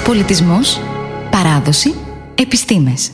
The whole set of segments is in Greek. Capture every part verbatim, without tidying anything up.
Πολιτισμός, παράδοση, επιστήμες.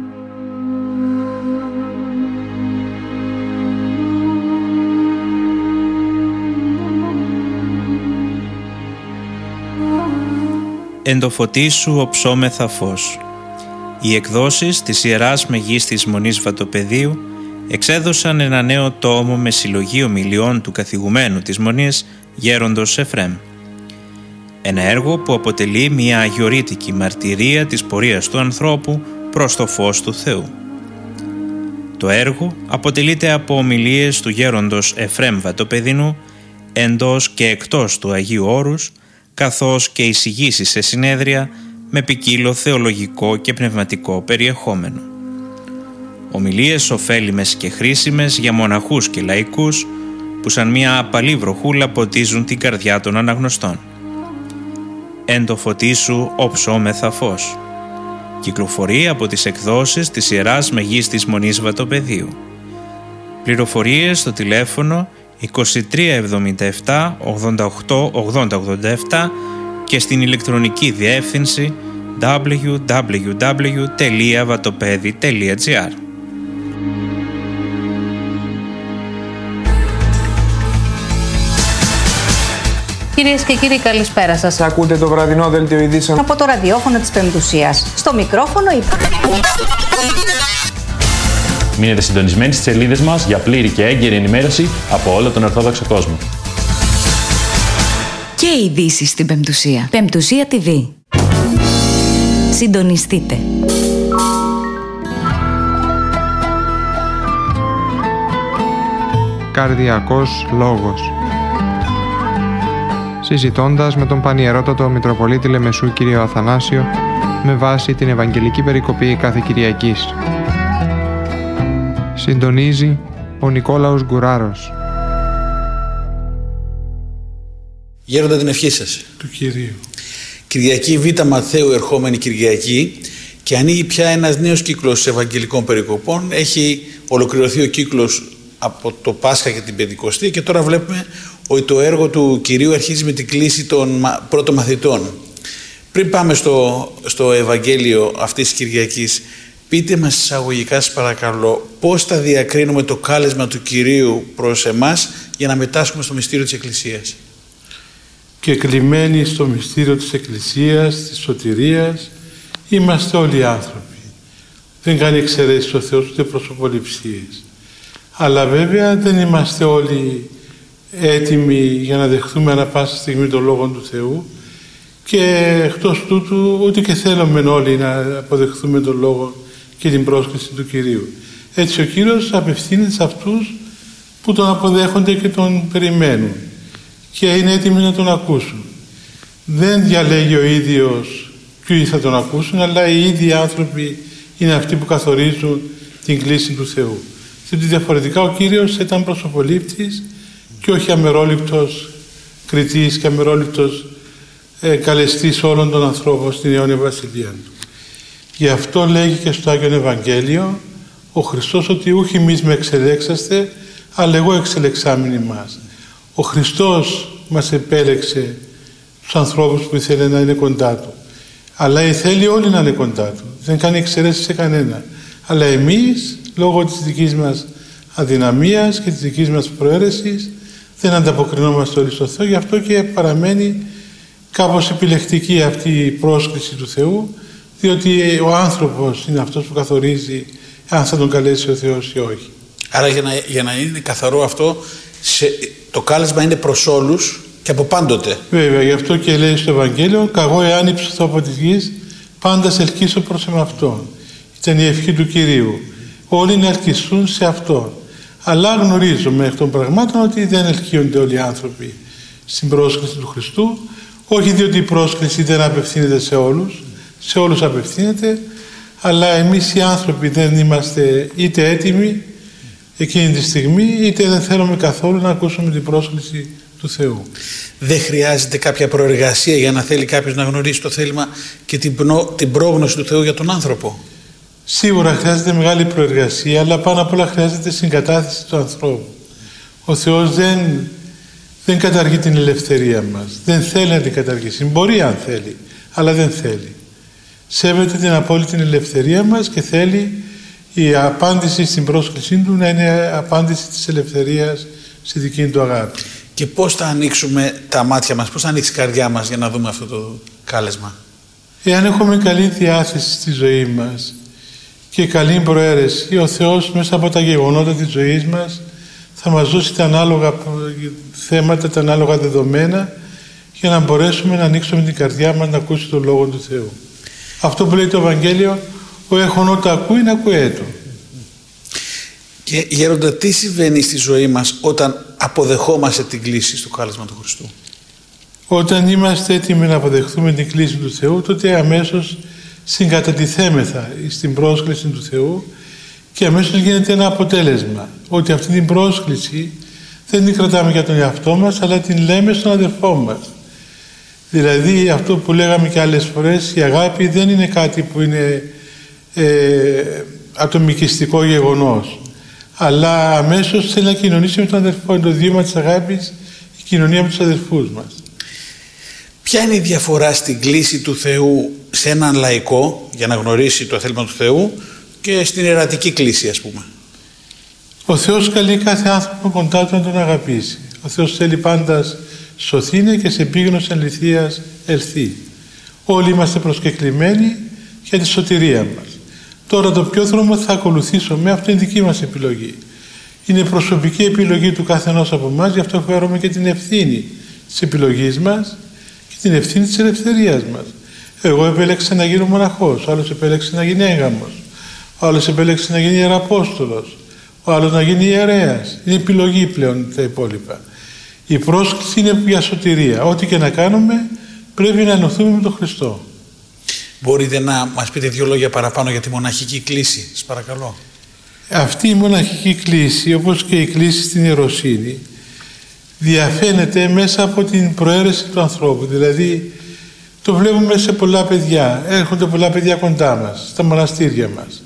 Εν το φωτί σου οψόμεθα φως. Οι εκδόσεις της Ιεράς Μεγίστης Μονής Βατοπεδίου εξέδωσαν ένα νέο τόμο με συλλογή ομιλιών του καθηγουμένου της Μονής Γέροντος Εφραίμ. Ένα έργο που αποτελεί μια αγιορείτικη μαρτυρία της πορείας του ανθρώπου προς το φως του Θεού. Το έργο αποτελείται από ομιλίες του Γέροντος Εφραίμ Βατοπεδινού εντός και εκτός του Αγίου Όρους, καθώς και εισηγήσεις σε συνέδρια με ποικίλο θεολογικό και πνευματικό περιεχόμενο. Ομιλίες ωφέλιμες και χρήσιμες για μοναχούς και λαϊκούς που σαν μια απαλή βροχούλα ποτίζουν την καρδιά των αναγνωστών. Εν το φωτί σου οψόμεθα φως. Κυκλοφορεί από τις εκδόσεις της Ιεράς Μεγίστης Μονής Βατοπεδίου. Πληροφορίες στο τηλέφωνο είκοσι τρία εβδομήντα επτά ογδόντα οκτώ ογδόντα ογδόντα επτά και στην ηλεκτρονική διεύθυνση double-u double-u double-u τελεία vatopedi τελεία gr. Κυρίες και κύριοι, καλησπέρα σας. Ακούτε το βραδινό δελτίο ειδήσεων από το ραδιόφωνο της Πεμπτουσίας. Στο μικρόφωνο η... Μείνετε συντονισμένοι στις σελίδες μας για πλήρη και έγκαιρη ενημέρωση από όλο τον Ορθόδοξο κόσμο. Και ειδήσεις στην Πεμπτουσία. Πεμπτουσία τι βι. Συντονιστείτε. Καρδιακός λόγος. Συζητώντας με τον Πανιερότατο Μητροπολίτη Λεμεσού κύριο Αθανάσιο με βάση την Ευαγγελική Περικοπή κάθε Κυριακής. Συντονίζει ο Νικόλαος Γκουράρος. Γέροντα, την ευχή σας. Του Κυρίου. Κυριακή Β' Μαθαίου, ερχόμενη Κυριακή, και ανοίγει πια ένας νέος κύκλος Ευαγγελικών Περικοπών. Έχει ολοκληρωθεί ο κύκλος από το Πάσχα και την Πεντηκοστή και τώρα βλέπουμε ότι το έργο του Κυρίου αρχίζει με την κλήση των πρώτων μαθητών. Πριν πάμε στο, στο Ευαγγέλιο αυτής της Κυριακής, πείτε μας εισαγωγικά, σας παρακαλώ, πώς θα διακρίνουμε το κάλεσμα του Κυρίου προς εμάς για να μετάσχουμε στο μυστήριο της Εκκλησίας. Και κλειμμένοι στο μυστήριο της Εκκλησίας, της σωτηρίας, είμαστε όλοι άνθρωποι. Δεν κάνει εξαιρέσεις ο Θεός ούτε προσωποληψίες. Αλλά βέβαια δεν είμαστε όλοι έτοιμοι για να δεχθούμε ανά πάσα στιγμή τον Λόγο του Θεού και εκτός τούτου ούτε και θέλουμε όλοι να αποδεχθούμε τον Λόγο και την πρόσκληση του Κυρίου. Έτσι ο Κύριος απευθύνεται σε αυτούς που τον αποδέχονται και τον περιμένουν και είναι έτοιμοι να τον ακούσουν. Δεν διαλέγει ο ίδιος ποιοι θα τον ακούσουν, αλλά οι ίδιοι άνθρωποι είναι αυτοί που καθορίζουν την κλήση του Θεού. Γιατί διαφορετικά ο Κύριος ήταν προσωπολήπτης και όχι αμερόληπτος κριτής και αμερόληπτος ε, καλεστής όλων των ανθρώπων στην αιώνια βασιλεία του. Γι' αυτό λέγει και στο Άγιον Ευαγγέλιο ο Χριστός ότι ούχι εμείς με εξελέξαστε, αλλά εγώ εξελεξάμην ημάς. Ο Χριστός μας επέλεξε τους ανθρώπους που ήθελε να είναι κοντά Του. Αλλά θέλει όλοι να είναι κοντά Του. Δεν κάνει εξαιρέσεις σε κανένα. Αλλά εμείς, λόγω της δικής μας αδυναμίας και της δικής μας προαίρεσης, δεν ανταποκρινόμαστε όλοι στο Θεό. Γι' αυτό και παραμένει κάπως επιλεκτική αυτή η πρόσκληση του Θεού, διότι ο άνθρωπος είναι αυτός που καθορίζει αν θα τον καλέσει ο Θεός ή όχι. Άρα για να, για να είναι καθαρό αυτό, σε, το κάλεσμα είναι προς όλους και από πάντοτε. Βέβαια, γι' αυτό και λέει στο Ευαγγέλιο, «Καγώ εάν υψωθώ από της γης, πάντα σε ελκύσω προς εμαυτόν». Ήταν η ευχή του Κυρίου. Όλοι να ελκυστούν σε Αυτόν. Αλλά γνωρίζουμε εκ των πραγμάτων ότι δεν ελκύονται όλοι οι άνθρωποι στην πρόσκληση του Χριστού, όχι διότι η πρόσκληση δεν απευθύνεται σε όλους, σε όλους απευθύνεται, αλλά εμείς οι άνθρωποι δεν είμαστε είτε έτοιμοι εκείνη τη στιγμή, είτε δεν θέλουμε καθόλου να ακούσουμε την πρόσκληση του Θεού. Δεν χρειάζεται κάποια προεργασία για να θέλει κάποιος να γνωρίσει το θέλημα και την, πνο, την πρόγνωση του Θεού για τον άνθρωπο. Σίγουρα χρειάζεται μεγάλη προεργασία, αλλά πάνω απ' όλα χρειάζεται συγκατάθεση του ανθρώπου. Ο Θεός δεν δεν καταργεί την ελευθερία μας. Δεν θέλει να την καταργήσει. Μπορεί αν θέλει, αλλά δεν θέλει. Σέβεται την απόλυτη ελευθερία μας και θέλει η απάντηση στην πρόσκλησή του να είναι απάντηση της ελευθερίας στη δική του αγάπη. Και πώς θα ανοίξουμε τα μάτια μας, πώς θα ανοίξει η καρδιά μας για να δούμε αυτό το κάλεσμα? Εάν έχουμε καλή διάθεση στη ζωή μας και καλή προαίρεση, ο Θεός μέσα από τα γεγονότα της ζωής μας θα μας δώσει τα ανάλογα θέματα, τα ανάλογα δεδομένα για να μπορέσουμε να ανοίξουμε την καρδιά μας να ακούσει τον Λόγο του Θεού. Αυτό που λέει το Ευαγγέλιο, ο έχων ότα ακούει να ακούει. Και Γέροντα, τι συμβαίνει στη ζωή μας όταν αποδεχόμαστε την κλήση στο κάλεσμα του Χριστού? Όταν είμαστε έτοιμοι να αποδεχθούμε την κλήση του Θεού, τότε αμέσως συγκατατιθέμεθα στην πρόσκληση του Θεού και αμέσως γίνεται ένα αποτέλεσμα. Ότι αυτή την πρόσκληση δεν την κρατάμε για τον εαυτό μας, αλλά την λέμε στον αδερφό μας. Δηλαδή αυτό που λέγαμε και άλλες φορές, η αγάπη δεν είναι κάτι που είναι ε, ατομικιστικό γεγονός, αλλά αμέσως θέλει να κοινωνήσει με τον αδερφό. Είναι το βήμα της αγάπης, η κοινωνία με τους αδερφούς μας. Ποια είναι η διαφορά στην κλήση του Θεού σε έναν λαϊκό για να γνωρίσει το θέλημα του Θεού και στην ιερατική κλήση, ας πούμε? Ο Θεός καλεί κάθε άνθρωπο κοντά του να τον αγαπήσει. Ο Θεός θέλει πάντα σωθήνε και σε πίγνος αληθείας ελθεί. Όλοι είμαστε προσκεκλημένοι για τη σωτηρία μας. Τώρα το ποιο δρόμο θα ακολουθήσουμε, αυτό είναι δική μας επιλογή. Είναι προσωπική επιλογή του καθενός από εμάς, γι' αυτό φέρουμε και την ευθύνη της επιλογής μας και την ευθύνη της ελευθερίας μας. Εγώ επέλεξα να γίνω μοναχός, ο άλλος επέλεξε να γίνει έγγαμος, ο άλλος επέλεξε να γίνει ιεραπόστολος, ο άλλος να γίνει ιερέας. Είναι επιλογή πλέον τα υπόλοιπα. Η πρόσκληση είναι για σωτηρία. Ό,τι και να κάνουμε πρέπει να ενωθούμε με τον Χριστό. Μπορείτε να μας πείτε δύο λόγια παραπάνω για τη μοναχική κλήση, σας παρακαλώ? Αυτή η μοναχική κλήση, όπως και η κλήση στην ιεροσύνη, διαφαίνεται μέσα από την προαίρεση του ανθρώπου. Δηλαδή το βλέπουμε σε πολλά παιδιά. Έρχονται πολλά παιδιά κοντά μας, στα μοναστήρια μας.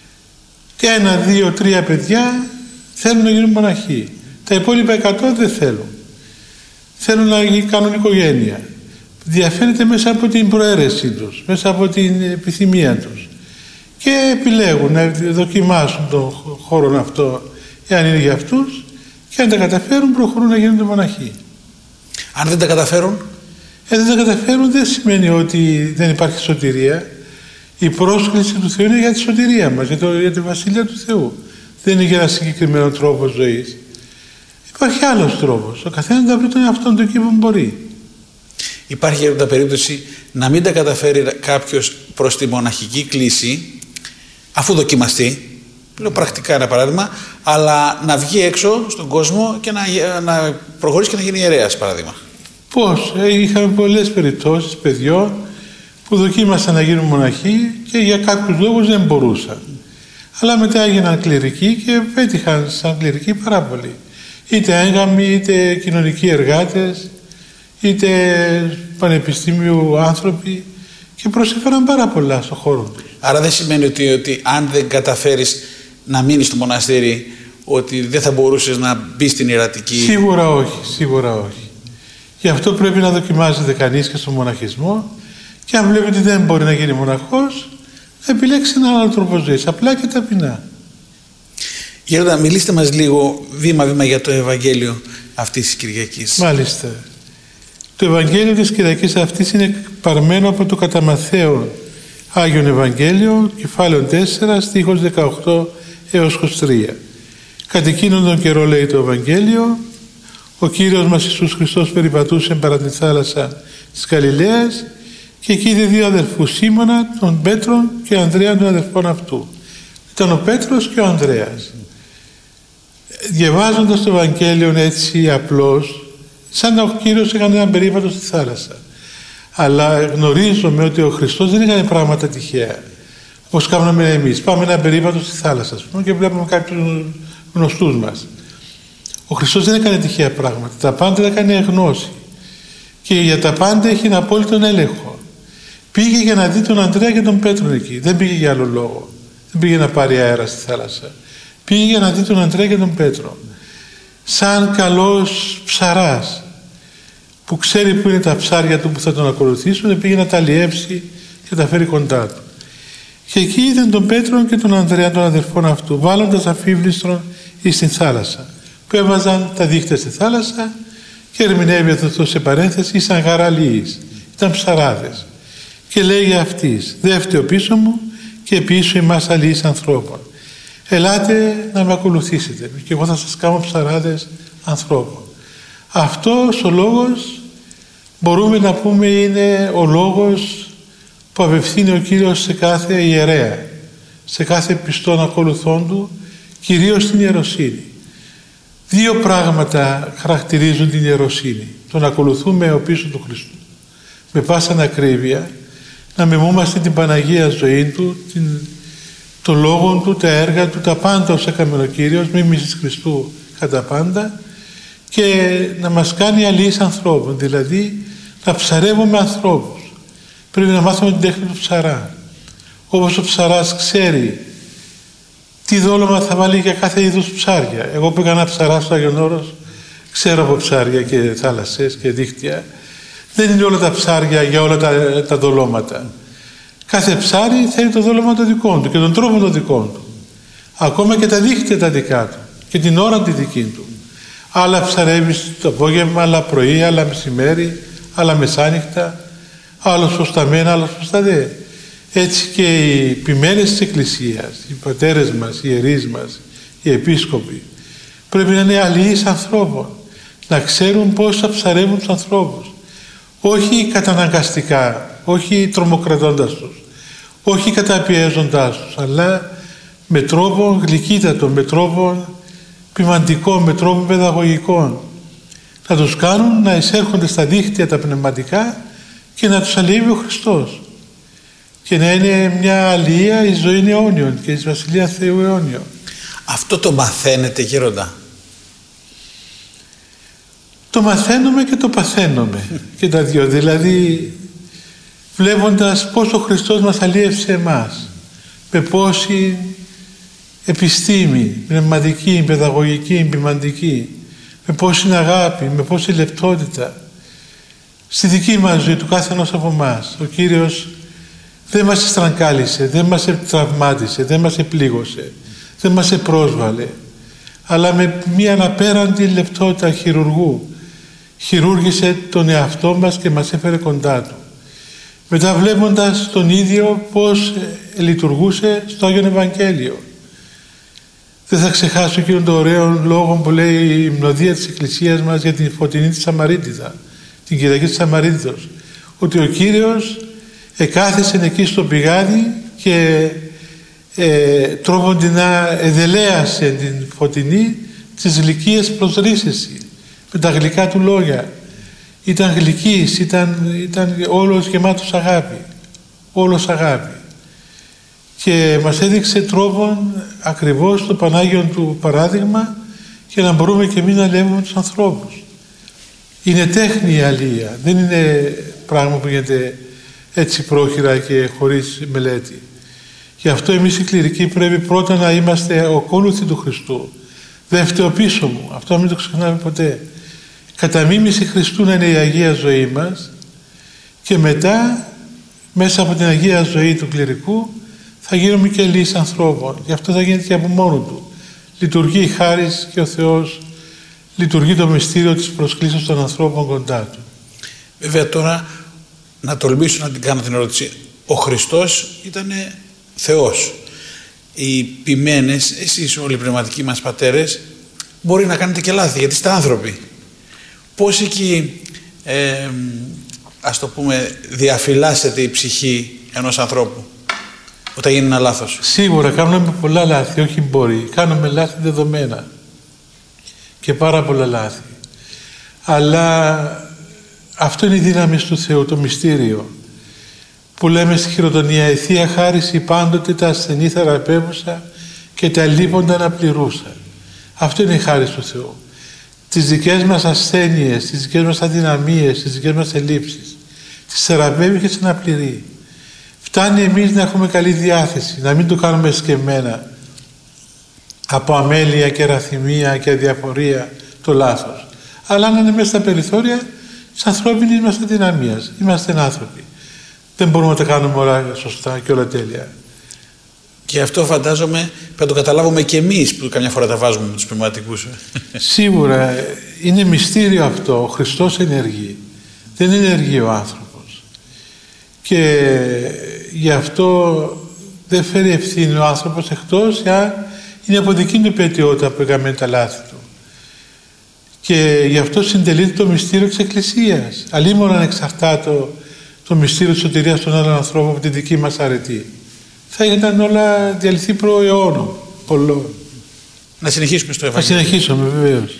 Και ένα, δύο, τρία παιδιά θέλουν να γίνουν μοναχοί. Τα υπόλοιπα εκατό δεν θέλουν. Θέλουν να κάνουν οικογένεια. Διαφαίνεται μέσα από την προαίρεση τους, μέσα από την επιθυμία τους. Και επιλέγουν να δοκιμάσουν τον χώρο αυτό, εάν είναι για αυτούς, και αν τα καταφέρουν προχωρούν να γίνονται μοναχοί. Αν δεν τα καταφέρουν? Ε, δεν τα καταφέρουν δεν σημαίνει ότι δεν υπάρχει σωτηρία. Η πρόσκληση του Θεού είναι για τη σωτηρία μας, για, το, για τη Βασιλεία του Θεού. Δεν είναι για ένα συγκεκριμένο τρόπο ζωής. Υπάρχει άλλος τρόπος. Ο καθένας θα βρει τον εαυτόν του εκεί που μπορεί. Υπάρχει για περίπτωση να μην τα καταφέρει κάποιος προς τη μοναχική κλήση, αφού δοκιμαστεί, λέω πρακτικά ένα παράδειγμα, αλλά να βγει έξω στον κόσμο και να, να προχωρήσει και να γίνει ιερέας, παράδειγμα? Πώς? Είχαμε πολλές περιπτώσεις παιδιών που δοκίμασαν να γίνουν μοναχοί και για κάποιους λόγους δεν μπορούσαν. Αλλά μετά έγιναν κληρικοί και πέτυχαν σαν κληρικοί πάρα πολύ. Είτε έγγαμοι, είτε κοινωνικοί εργάτες, είτε πανεπιστήμιου άνθρωποι, και προσέφεραν πάρα πολλά στον χώρο του. Άρα δεν σημαίνει ότι, ότι αν δεν καταφέρεις να μείνεις στο μοναστήρι, ότι δεν θα μπορούσες να μπεις στην ιερατική? Σίγουρα όχι, σίγουρα όχι. Γι' αυτό πρέπει να δοκιμάζεται κανείς και στον μοναχισμό, και αν βλέπει ότι δεν μπορεί να γίνει μοναχός, να επιλέξει έναν άλλο τρόπο ζωής, απλά και ταπεινά. Γέροντα, μιλήστε μας λίγο βήμα-βήμα για το Ευαγγέλιο αυτής της Κυριακής. Μάλιστα. Το Ευαγγέλιο της Κυριακής αυτής είναι παρμένο από το κατά Μαθαίον Άγιον Ευαγγέλιο, κεφάλαιο τέσσερα, στίχος δεκαοκτώ έως είκοσι τρία. Κατ' εκείνον τον καιρό, λέει το Ευαγγέλιο, ο Κύριος μας Ιησούς Χριστός περιπατούσε παρά τη θάλασσα της Γαλιλαίας και εκεί είδε δύο αδελφούς, Σίμωνα τον Πέτρον και Ανδρέα τον αδελφόν αυτού. Ήταν ο Πέτρος και ο Ανδρέας. Διαβάζοντας το Ευαγγέλιο έτσι απλώς, σαν να ο Κύριος έκανε έναν περίπατο στη θάλασσα. Αλλά γνωρίζουμε ότι ο Χριστός δεν έκανε πράγματα τυχαία, όπως κάνουμε εμείς. Πάμε έναν περίπατο στη θάλασσα, ας πούμε, και βλέπουμε κάποιους γνωστούς μας. Ο Χριστός δεν έκανε τυχαία πράγματα. Τα πάντα τα έκανε γνώση. Και για τα πάντα έχει ένα απόλυτο έλεγχο. Πήγε για να δει τον Ανδρέα και τον Πέτρο εκεί. Δεν πήγε για άλλο λόγο. Δεν πήγε να πάρει αέρα στη θάλασσα. Πήγε για να δει τον Ανδρέα και τον Πέτρο. σαν καλός ψαράς που ξέρει που είναι τα ψάρια του που θα τον ακολουθήσουν, πήγε να τα αλλιεύσει και τα φέρει κοντά του. Και εκεί είδε τον Πέτρο και τον Ανδρέα, τον αδερφόν αυτού, βάλλοντας αφίβλιστρον εις την θάλασσα, που έβαζαν τα δίχτυα στη θάλασσα, και ερμηνεύει αυτό σε παρένθεση, ήσαν γαραλίης, ήταν ψαράδες. Και λέγει αυτής, δε φταίω πίσω μου και πίσω εμάς αλλοίς ανθρώπων. Ελάτε να με ακολουθήσετε και εγώ θα σας κάνω ψαράδες ανθρώπων. Αυτός ο λόγος μπορούμε να πούμε είναι ο λόγος που απευθύνει ο Κύριος σε κάθε ιερέα, σε κάθε πιστόν ακολουθών του, κυρίως την ιεροσύνη. Δύο πράγματα χαρακτηρίζουν την ιεροσύνη. Το να ακολουθούμε οπίσω του Χριστού με πάσαν ακρίβεια, να μιμούμαστε την Παναγία ζωή του, την, το λόγο του, τα έργα του, τα πάντα όσα έκανε ο Κύριος, μίμησης Χριστού κατά πάντα, και να μας κάνει αλλοίς ανθρώπων, δηλαδή να ψαρεύουμε ανθρώπους. Πρέπει να μάθουμε την τέχνη του ψαρά. Όπως ο ψαράς ξέρει τι δόλωμα θα βάλει για κάθε είδους ψάρια. Εγώ που έκανα ψαρά στο Άγιον Όρος, ξέρω από ψάρια και θάλασσες και δίχτυα. Δεν είναι όλα τα ψάρια για όλα τα, τα δολώματα. Κάθε ψάρι θέλει το δόλωμα το δικό του και τον τρόπο το δικό του. Ακόμα και τα δίχτυα τα δικά του και την ώρα τη δική του. Άλλα ψαρεύει το απόγευμα, άλλα πρωί, άλλα μεσημέρι, άλλα μεσάνυχτα, άλλος προς τα μένα, άλλος προς τα δε. Έτσι και οι ποιμένες της Εκκλησίας, οι πατέρες μας, οι ιερείς μας, οι επίσκοποι, πρέπει να είναι αλληλείς ανθρώπων, να ξέρουν πώς θα ψαρεύουν τους ανθρώπους. Όχι καταναγκαστικά, όχι τρομοκρατώντας τους, όχι καταπιέζοντάς τους, αλλά με τρόπο γλυκύτατο, με τρόπο ποιμαντικό, με τρόπο παιδαγωγικό. Να τους κάνουν να εισέρχονται στα δίχτυα τα πνευματικά και να τους αλλιεύει ο Χριστός. Και να είναι μια αλληλεία η ζωή αιώνιων και η Βασιλεία Θεού αιώνιων. Αυτό το μαθαίνετε, γέροντα? Το μαθαίνουμε και το παθαίνουμε και τα δυο. Δηλαδή βλέποντας πώς ο Χριστός μας αλλίευσε εμάς, με πόση επιστήμη, πνευματική, παιδαγωγική, ποιμαντική, με πόση αγάπη, με πόση λεπτότητα, στη δική μας ζωή, του κάθε ενός από εμάς. Ο Κύριος δεν μας στραγγάλισε, δεν μας τραυμάτισε, δεν μας επλήγωσε, δεν μας επρόσβαλε, αλλά με μία αναπέραντη λεπτότητα χειρουργού χειρούργησε τον εαυτό μας και μας έφερε κοντά του. Μετά βλέποντας τον ίδιο πώς λειτουργούσε στο Άγιον Ευαγγέλιο. Δεν θα ξεχάσω εκείνον τον ωραίο λόγο που λέει η υμνοδία της Εκκλησίας μας για την φωτεινή της Σαμαρίτιδα, την Κυριακή της Σαμαρίτιδος, ότι ο Κύριος εκάθισε εκεί στο πηγάδι και ε, τρόποντινά εδελέασε την φωτεινή τις γλυκίες προσρίσεση με τα γλυκά του λόγια. Ήταν γλυκής, ήταν, ήταν όλος γεμάτος αγάπη, όλος αγάπη, και μας έδειξε τρόπον ακριβώς το Πανάγιον του παράδειγμα για να μπορούμε και εμείς να αλλιεύουμε τους ανθρώπους. Είναι τέχνη η αλληλεία, δεν είναι πράγμα που γίνεται έτσι πρόχειρα και χωρίς μελέτη. Γι' αυτό εμείς οι κληρικοί πρέπει πρώτα να είμαστε ακόλουθοι του Χριστού. Δεν φταίω πίσω μου, αυτό μην το ξεχνάμε ποτέ. Κατά μίμηση Χριστού να είναι η Αγία ζωή μας, και μετά μέσα από την Αγία ζωή του κληρικού θα γίνουμε και λύσεις ανθρώπων. Γι' αυτό θα γίνεται και από μόνο του. Λειτουργεί η χάρις και ο Θεός λειτουργεί το μυστήριο της προσκλήσεως των ανθρώπων κοντά του. Βέβαια τώρα να τολμήσω να την κάνω την ερώτηση. Ο Χριστός ήταν Θεός. Οι ποιμένες, εσείς όλοι οι πνευματικοί μας πατέρες, μπορεί να κάνετε και λάθη, γιατί είστε άνθρωποι. Πώς εκεί, ε, ας το πούμε, διαφυλάσσεται η ψυχή ενός ανθρώπου όταν γίνει ένα λάθος? Σίγουρα κάνουμε πολλά λάθη, όχι μπορεί. Κάνουμε λάθη δεδομένα και πάρα πολλά λάθη. Αλλά αυτό είναι η δύναμη του Θεού, το μυστήριο. Που λέμε στη χειροτονία, η Θεία Χάριση πάντοτε τα ασθενή θεραπεύουσα και τα λείποντα αναπληρούσα. Αυτό είναι η χάρη του Θεού. Τις δικές μας ασθένειες, τις δικές μας αδυναμίες, τις δικές μας ελλείψεις, τις θεραπεύει και τις αναπληρεί. Φτάνει εμείς να έχουμε καλή διάθεση, να μην το κάνουμε σκεμμένα από αμέλεια και ραθυμία και αδιαφορία το λάθος. Αλλά αν είναι μέσα στα περιθώρια της ανθρώπινης μας αδυναμίας. Είμαστε άνθρωποι. Δεν μπορούμε να τα κάνουμε όλα σωστά και όλα τέλεια. Και αυτό φαντάζομαι πρέπει να το καταλάβουμε και εμείς που καμιά φορά τα βάζουμε με τους πνευματικούς. Σίγουρα είναι μυστήριο αυτό. Ο Χριστός ενεργεί. Δεν ενεργεί ο άνθρωπος. Και γι' αυτό δεν φέρει ευθύνη ο άνθρωπος εκτός αν είναι από δική του υπαιτιότητα που έκαμε τα λάθη του. Και γι' αυτό συντελείται το μυστήριο της Εκκλησίας. Αλλήμον ανεξαρτάτο το μυστήριο της σωτηρίας των άλλων ανθρώπων από τη δική μας αρετή. Θα ήταν όλα διαλυθεί προ αιώνων πολλών. Να συνεχίσουμε στο Ευαγγέλιο. Να συνεχίσουμε βεβαίως.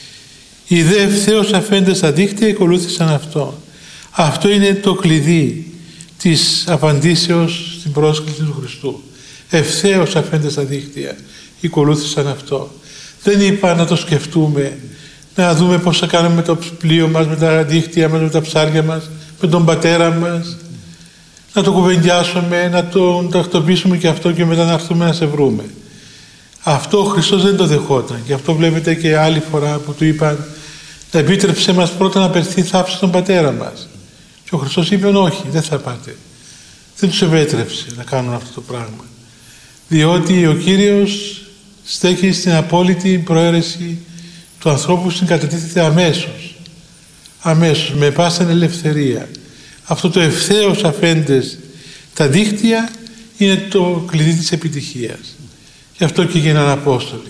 Οι δε ευθέως αφέντες στα δίκτυα ακολούθησαν αυτό. Αυτό είναι το κλειδί της απαντήσεως στην πρόσκληση του Χριστού. Ευθέως αφέντες στα δίκτυα ακολούθησαν αυτό. Δεν είπα να το σκεφτούμε, να δούμε πώς θα κάνουμε με το πλοίο μας, με τα δίκτυα μας, με τα ψάρια μας, με τον πατέρα μας, να το κουβεντιάσουμε, να το τακτοποιήσουμε και αυτό και μετά να έρθουμε να σε βρούμε. Αυτό ο Χριστός δεν το δεχόταν. Γι' αυτό βλέπετε και άλλη φορά που του είπαν να επίτρεψε μας πρώτα να περθεί θάψη στον πατέρα μας. Και ο Χριστός είπε όχι, δεν θα πάτε. Δεν τους επέτρεψε να κάνουν αυτό το πράγμα. Διότι ο Κύριος στέκει στην απόλυτη προαίρεση του ανθρώπου, συγκατατίθεται αμέσως. Αμέσως, με πάσαν ελευθερία. Αυτό το ευθέως αφέντες τα δίκτυα είναι το κλειδί της επιτυχίας. Γι' αυτό και γίνανε Απόστολοι.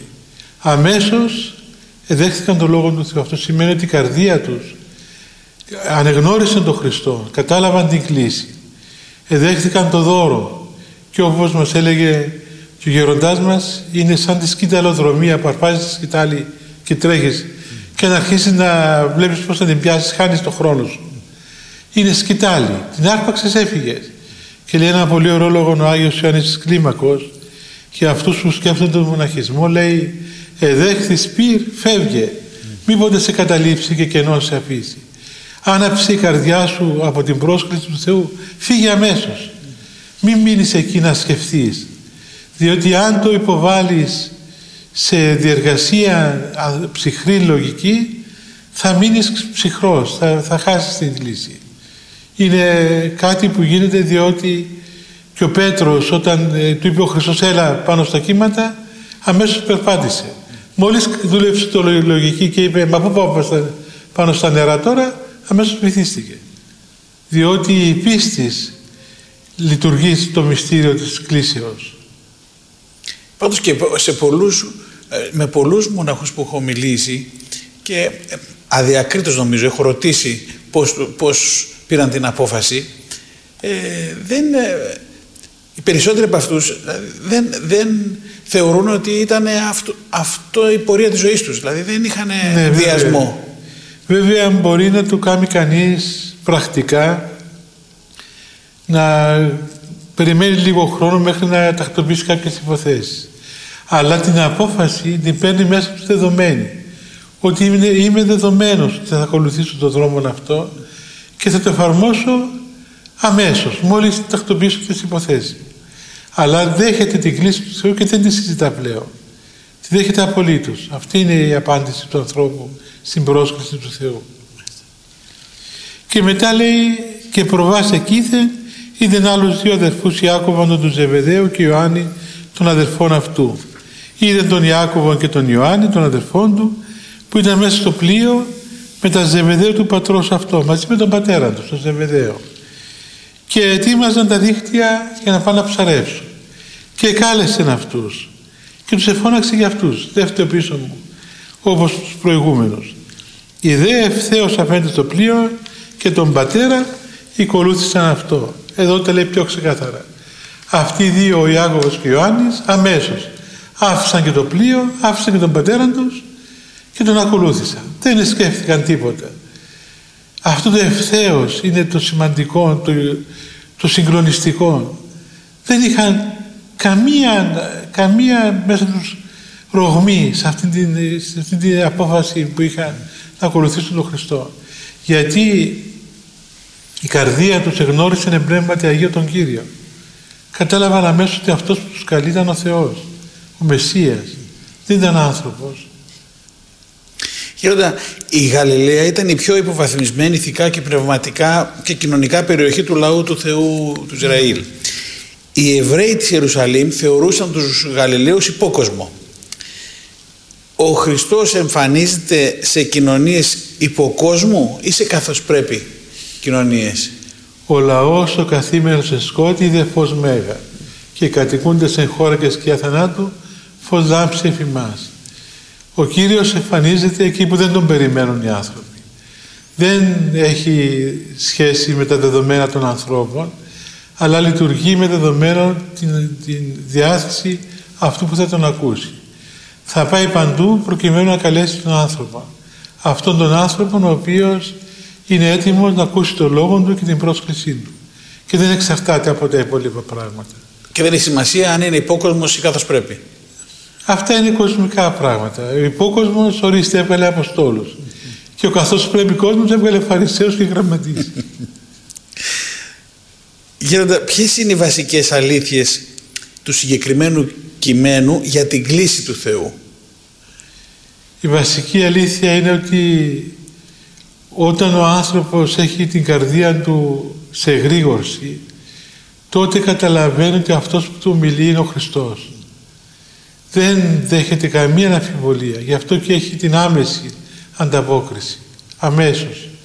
Αμέσως εδέχθηκαν τον Λόγο του Θεού. Αυτό σημαίνει ότι η καρδία τους ανεγνώρισαν τον Χριστό, κατάλαβαν την κλίση, εδέχθηκαν το δώρο και όπως μας έλεγε και ο γεροντάς μας, είναι σαν τη σκηταλοδρομία που αρπάζεις τη σκητάλη και τρέχεις και να αρχίσεις να βλέπεις πώς θα την πιάσεις, χάνεις τον χρόνο σου. Είναι σκητάλη, την άρπαξες, έφυγες. Και λέει ένα πολύ ωραίο λόγο ο Άγιος Ιωάννης Κλίμακος, και αυτούς που σκέφτονται τον μοναχισμό λέει εδέχθης πυρ φεύγε, μήποτε σε καταλήψει και κενό σε αφήσει. Άναψε η καρδιά σου από την πρόσκληση του Θεού, φύγε αμέσως. Μην μείνεις εκεί να σκεφτείς, διότι αν το υποβάλεις σε διεργασία ψυχρή λογική θα μείνεις ψυχρός, θα, θα χάσεις την λύση. Είναι κάτι που γίνεται διότι και ο Πέτρος όταν ε, του είπε ο Χριστός έλα πάνω στα κύματα, αμέσως περπάτησε. Μόλις δούλεψε το λογική και είπε μα πού πάω πάνω στα νερά τώρα, αμέσως βυθίστηκε. Διότι η πίστη λειτουργεί στο μυστήριο της κλήσεως. Πάντως και σε πολλούς, με πολλούς μοναχούς που έχω μιλήσει και αδιακρίτως νομίζω έχω ρωτήσει πώς, πώς πήραν την απόφαση, ε, δεν... οι περισσότεροι από αυτούς δεν, δεν θεωρούν ότι ήταν αυτό, αυτό η πορεία της ζωής τους. Δηλαδή δεν είχαν ναι, διασμό. Βέβαια, βέβαια μπορεί να το κάνει κανείς πρακτικά, να περιμένει λίγο χρόνο μέχρι να τακτοποιήσει κάποιες υποθέσεις. Αλλά την απόφαση την παίρνει μέσα του δεδομένη. Ότι είμαι, είμαι δεδομένος ότι θα ακολουθήσω τον δρόμο αυτό και θα το εφαρμόσω αμέσως, μόλις τακτοποιήσω τις υποθέσεις. Αλλά δέχεται την κλίση του Θεού και δεν τη συζητά πλέον. Τη δέχεται απολύτως. Αυτή είναι η απάντηση του ανθρώπου στην πρόσκληση του Θεού. Και μετά λέει και προβάς εκείθεν είδεν άλλους δύο αδερφούς Ιάκωβον τον Ζεβεδαίου και Ιωάννη των αδερφών αυτού. Είδεν τον Ιάκωβον και τον Ιωάννη των αδερφών του που ήταν μέσα στο πλοίο με τα Ζεβεδαίου του πατρός αυτό, μαζί με τον πατέρα του, τον Ζεβεδαίο. Και ετοίμαζαν τα δίχτυα για να πάνε να ψαρεύσουν. Και κάλεσαν αυτούς και τους εφώναξε για αυτούς. Δεν φταίω πίσω μου, όπως τους προηγούμενους. Οι δε ευθέως αφέντη στο πλοίο και τον πατέρα ακολούθησαν αυτό. Εδώ τα λέει πιο ξεκάθαρα. Αυτοί οι δύο, ο Ιάκωβος και ο Ιωάννης, αμέσως άφησαν και το πλοίο, άφησαν και τον πατέρα τους και τον ακολούθησαν. Δεν σκέφτηκαν τίποτα. Αυτό το ευθέως είναι το σημαντικό, το, το συγκλονιστικό. Δεν είχαν καμία, καμία μέσα τους ρογμή σε αυτή, την, σε αυτή την απόφαση που είχαν να ακολουθήσουν τον Χριστό. Γιατί η καρδία τους εγνώρισε εν πνεύματι Αγίο τον Κύριο. Κατάλαβαν αμέσως ότι αυτός που τους καλεί ήταν ο Θεός, ο Μεσσίας, δεν ήταν άνθρωπος. Γέροντα, η Γαλιλαία ήταν η πιο υποβαθμισμένη ηθικά και πνευματικά και κοινωνικά περιοχή του λαού του Θεού του Ισραήλ. Οι Εβραίοι της Ιερουσαλήμ θεωρούσαν τους Γαλιλαίους υπόκοσμο. Ο Χριστός εμφανίζεται σε κοινωνίες υποκόσμου ή σε καθώς πρέπει κοινωνίες? Ο λαός ο καθήμενος σε σκότη είδε φως μέγα και κατοικούνται εν χώρα και σκιά θανάτου φως λάμψη εφημάς. Ο Κύριος εμφανίζεται εκεί που δεν τον περιμένουν οι άνθρωποι. Δεν έχει σχέση με τα δεδομένα των ανθρώπων, αλλά λειτουργεί με δεδομένο την, την διάθεση αυτού που θα τον ακούσει. Θα πάει παντού προκειμένου να καλέσει τον άνθρωπο. Αυτόν τον άνθρωπο ο οποίος είναι έτοιμος να ακούσει τον λόγο του και την πρόσκλησή του. Και δεν εξαρτάται από τα υπόλοιπα πράγματα. Και δεν έχει σημασία αν είναι υπόκοσμος ή καθώς πρέπει. Αυτά είναι κοσμικά πράγματα. Ο υπόκοσμος, ορίστε, έβγαλε Αποστόλους. Και ο καθώς πρέπει κόσμος έβγαλε Φαρισαίους και Γραμματείς. Γέροντα, ποιες είναι οι βασικές αλήθειες του συγκεκριμένου κειμένου για την κλίση του Θεού? Η βασική αλήθεια είναι ότι όταν ο άνθρωπος έχει την καρδία του σε εγρήγορση, τότε καταλαβαίνει ότι αυτός που του μιλεί είναι ο Χριστός. Δεν δέχεται καμία αμφιβολία. Γι' αυτό και έχει την άμεση ανταπόκριση. Αμέσως.